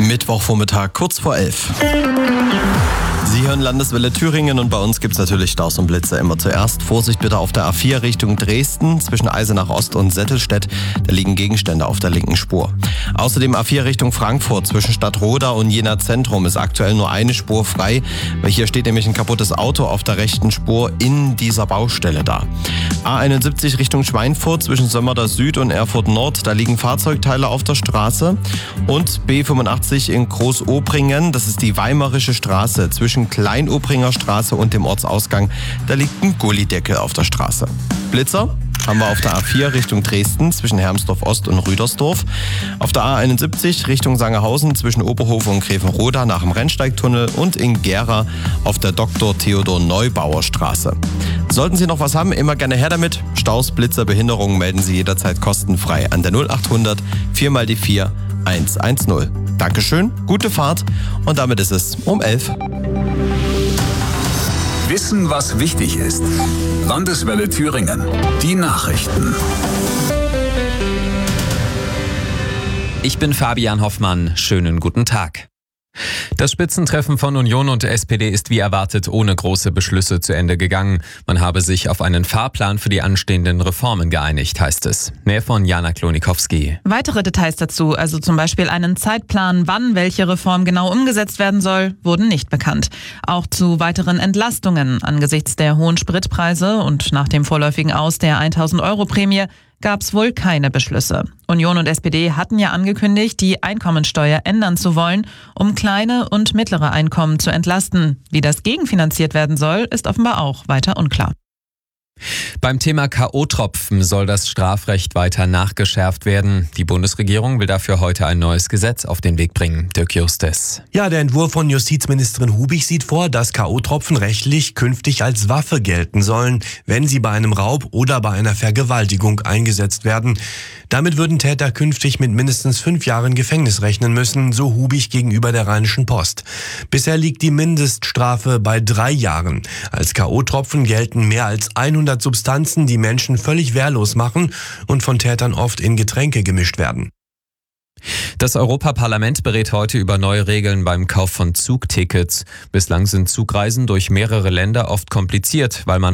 Mittwochvormittag, kurz vor 11. Sie hören Landeswelle Thüringen und bei uns gibt es natürlich Staus und Blitze immer zuerst. Vorsicht bitte auf der A4 Richtung Dresden zwischen Eisenach Ost und Settelstedt. Da liegen Gegenstände auf der linken Spur. Außerdem A4 Richtung Frankfurt zwischen Stadtroda und Jena Zentrum ist aktuell nur eine Spur frei, weil hier steht nämlich ein kaputtes Auto auf der rechten Spur in dieser Baustelle da. A71 Richtung Schweinfurt zwischen Sömmerda Süd und Erfurt Nord, da liegen Fahrzeugteile auf der Straße. Und B85 in Großobringen, das ist die Weimarische Straße zwischen Kleinobringer Straße und dem Ortsausgang, da liegt ein Gullideckel auf der Straße. Blitzer haben wir auf der A4 Richtung Dresden zwischen Hermsdorf Ost und Rüdersdorf. Auf der A71 Richtung Sangerhausen zwischen Oberhof und Grevenroda nach dem Rennsteigtunnel und in Gera auf der Dr. Theodor Neubauer Straße. Sollten Sie noch was haben, immer gerne her damit. Staus, Blitzer, Behinderungen melden Sie jederzeit kostenfrei an der 0800 4 mal die 4 110. Dankeschön, gute Fahrt und damit ist es um 11. Wissen, was wichtig ist. Landeswelle Thüringen. Die Nachrichten. Ich bin Fabian Hoffmann. Schönen guten Tag. Das Spitzentreffen von Union und SPD ist wie erwartet ohne große Beschlüsse zu Ende gegangen. Man habe sich auf einen Fahrplan für die anstehenden Reformen geeinigt, heißt es. Mehr von Jana Klonikowski. Weitere Details dazu, also zum Beispiel einen Zeitplan, wann welche Reform genau umgesetzt werden soll, wurden nicht bekannt. Auch zu weiteren Entlastungen angesichts der hohen Spritpreise und nach dem vorläufigen Aus der 1.000-Euro-Prämie gab es wohl keine Beschlüsse. Union und SPD hatten ja angekündigt, die Einkommensteuer ändern zu wollen, um kleine und mittlere Einkommen zu entlasten. Wie das gegenfinanziert werden soll, ist offenbar auch weiter unklar. Beim Thema K.O.-Tropfen soll das Strafrecht weiter nachgeschärft werden. Die Bundesregierung will dafür heute ein neues Gesetz auf den Weg bringen. Dirk Justes. Ja, der Entwurf von Justizministerin Hubig sieht vor, dass K.O.-Tropfen rechtlich künftig als Waffe gelten sollen, wenn sie bei einem Raub oder bei einer Vergewaltigung eingesetzt werden. Damit würden Täter künftig mit mindestens 5 Jahren Gefängnis rechnen müssen, so Hubig gegenüber der Rheinischen Post. Bisher liegt die Mindeststrafe bei 3 Jahren. Als K.O.-Tropfen gelten mehr als 100 Substanzen, die Menschen völlig wehrlos machen und von Tätern oft in Getränke gemischt werden. Das Europaparlament berät heute über neue Regeln beim Kauf von Zugtickets. Bislang sind Zugreisen durch mehrere Länder oft kompliziert, weil man